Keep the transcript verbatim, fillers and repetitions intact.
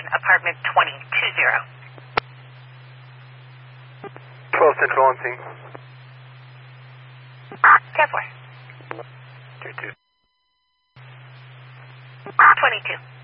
apartment twenty-two zero. twelve Central on scene. ten four. two two. twenty-two.